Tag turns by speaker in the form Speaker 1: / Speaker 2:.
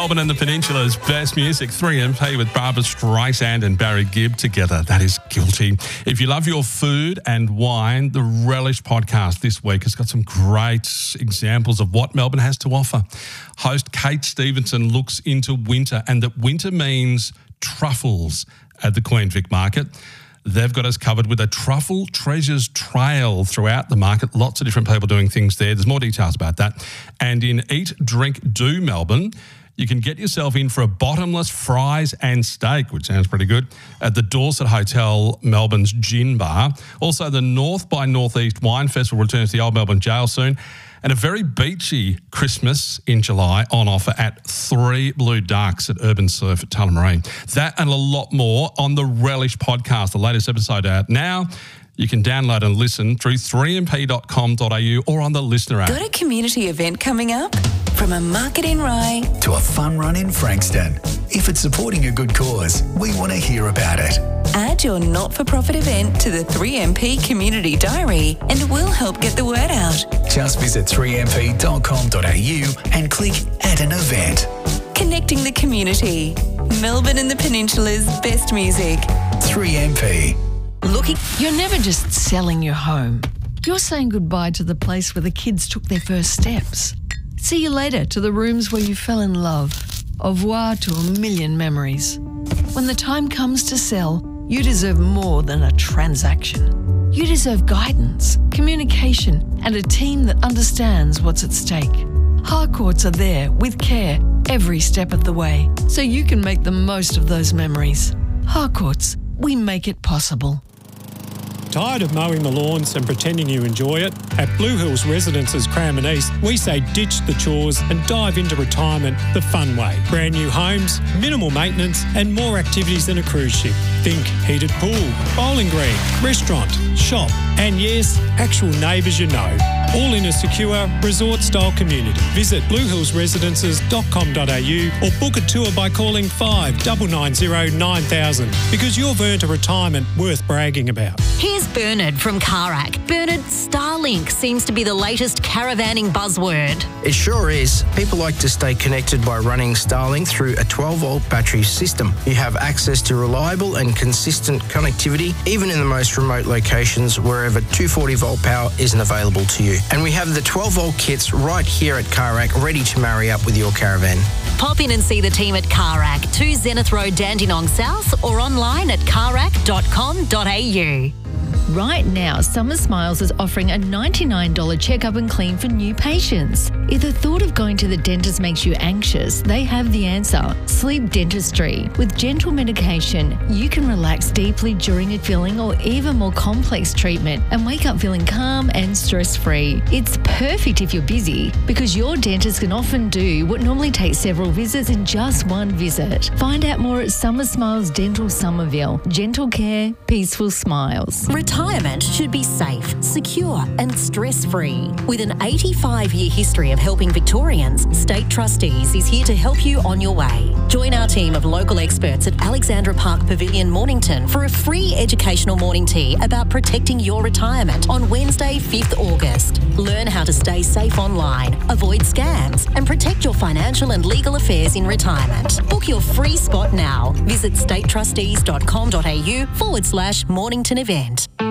Speaker 1: Melbourne and the Peninsula's best music, 3MP with Barbara Streisand and Barry Gibb together. That is Guilty. If you love your food and wine, the Relish podcast this week has got some great examples of what Melbourne has to offer. Host Kate Stevenson looks into winter, and that winter means truffles at the Queen Vic Market. They've got us covered with a Truffle Treasures Trail throughout the market. Lots of different people doing things there. There's more details about that. And in Eat, Drink, Do Melbourne, you can get yourself in for a bottomless fries and steak, which sounds pretty good, at the Dorset Hotel, Melbourne's Gin Bar. Also, the North by Northeast Wine Festival returns to the Old Melbourne Jail soon. And a very beachy Christmas in July on offer at 3 Blue Ducks at Urban Surf at Tullamarine. That and a lot more on the Relish podcast, the latest episode out now. You can download and listen through 3mp.com.au or on the Listener app.
Speaker 2: Got a community event coming up? From a market in Rye
Speaker 3: to a fun run in Frankston. If it's supporting a good cause, we want to hear about it.
Speaker 2: Add your not-for-profit event to the 3MP Community Diary and we'll help get the word out.
Speaker 3: Just visit 3mp.com.au and click Add an Event.
Speaker 2: Connecting the community. Melbourne and the Peninsula's best music.
Speaker 3: 3MP.
Speaker 4: You're never just selling your home. You're saying goodbye to the place where the kids took their first steps. See you later to the rooms where you fell in love. Au revoir to a million memories. When the time comes to sell, you deserve more than a transaction. You deserve guidance, communication, and a team that understands what's at stake. Harcourts are there with care every step of the way, so you can make the most of those memories. Harcourts, we make it possible.
Speaker 5: Tired of mowing the lawns and pretending you enjoy it? At Blue Hills Residences Cranbourne East, we say ditch the chores and dive into retirement the fun way. Brand new homes, minimal maintenance and more activities than a cruise ship. Think heated pool, bowling green, restaurant, shop and yes, actual neighbours you know. All in a secure, resort-style community. Visit bluehillsresidences.com.au or book a tour by calling 5990 9000 because you've earned a retirement worth bragging about.
Speaker 6: Here's Bernard from Carac. Bernard, Starlink seems to be the latest caravanning buzzword.
Speaker 7: It sure is. People like to stay connected by running Starlink through a 12-volt battery system. You have access to reliable and consistent connectivity, even in the most remote locations wherever 240-volt power isn't available to you. And we have the 12-volt kits right here at Carac ready to marry up with your caravan.
Speaker 6: Pop in and see the team at Carac, 2 Zenith Road, Dandenong South, or online at carac.com.au.
Speaker 8: Right now, Summer Smiles is offering a $99 checkup and clean for new patients. If the thought of going to the dentist makes you anxious, they have the answer. Sleep Dentistry. With gentle medication, you can relax deeply during a filling or even more complex treatment and wake up feeling calm and stress-free. It's perfect if you're busy because your dentist can often do what normally takes several visits in just one visit. Find out more at Summer Smiles Dental Somerville. Gentle care, peaceful smiles.
Speaker 6: Retirement should be safe, secure and stress-free. With an 85-year history of helping Victorians, State Trustees is here to help you on your way. Join our team of local experts at Alexandra Park Pavilion, Mornington for a free educational morning tea about protecting your retirement on Wednesday, 5th August. Learn how to stay safe online, avoid scams and protect your financial and legal affairs in retirement. Book your free spot now. Visit statetrustees.com.au/Mornington event.